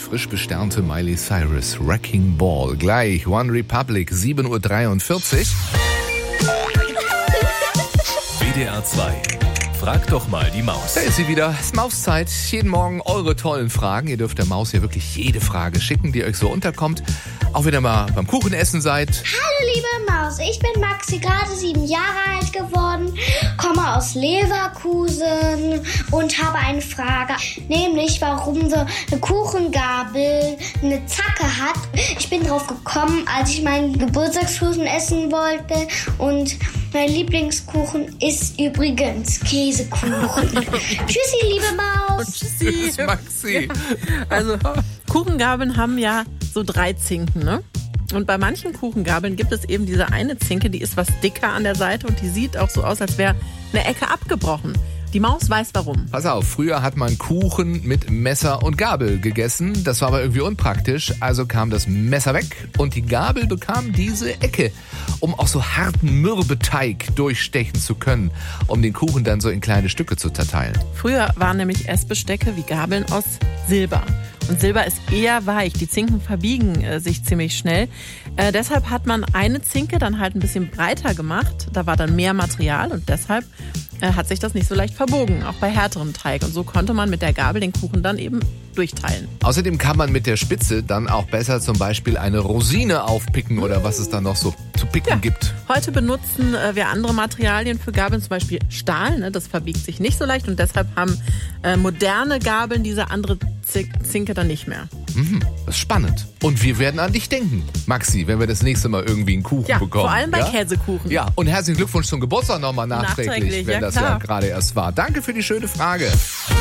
frisch besternte Miley Cyrus, Wrecking Ball. Gleich One Republic, 7.43 Uhr. WDR 2. Frag doch mal die Maus. Da ist sie wieder. Es ist Mauszeit. Jeden Morgen eure tollen Fragen. Ihr dürft der Maus hier wirklich jede Frage schicken, die euch so unterkommt. Auch wenn ihr mal beim Kuchenessen seid. Hallo liebe Maus, ich bin Maxi, gerade 7 Jahre alt geworden, komme aus Leverkusen und habe eine Frage, nämlich warum so eine Kuchengabel eine Zacke hat. Ich bin drauf gekommen, als ich meinen Geburtstagskuchen essen wollte, und mein Lieblingskuchen ist übrigens Käsekuchen. Tschüssi, liebe Maus. Tschüss, Maxi. Also Kuchengabeln haben ja so 3 Zinken, ne? Und bei manchen Kuchengabeln gibt es eben diese eine Zinke, die ist was dicker an der Seite und die sieht auch so aus, als wäre eine Ecke abgebrochen. Die Maus weiß warum. Pass auf, früher hat man Kuchen mit Messer und Gabel gegessen. Das war aber irgendwie unpraktisch, also kam das Messer weg und die Gabel bekam diese Ecke, um auch so harten Mürbeteig durchstechen zu können, um den Kuchen dann so in kleine Stücke zu zerteilen. Früher waren nämlich Essbestecke wie Gabeln aus Silber. Und Silber ist eher weich, die Zinken verbiegen sich ziemlich schnell. Deshalb hat man eine Zinke dann halt ein bisschen breiter gemacht. Da war dann mehr Material und deshalb hat sich das nicht so leicht verbogen, auch bei härterem Teig. Und so konnte man mit der Gabel den Kuchen dann eben durchteilen. Außerdem kann man mit der Spitze dann auch besser zum Beispiel eine Rosine aufpicken oder was es dann noch so zu picken gibt. Heute benutzen wir andere Materialien für Gabeln, zum Beispiel Stahl. Ne? Das verbiegt sich nicht so leicht und deshalb haben moderne Gabeln diese andere Zinke dann nicht mehr. Das ist spannend. Und wir werden an dich denken, Maxi, wenn wir das nächste Mal irgendwie einen Kuchen bekommen. Vor allem bei Käsekuchen. Ja, und herzlichen Glückwunsch zum Geburtstag nochmal nachträglich, wenn das ja gerade erst war. Danke für die schöne Frage.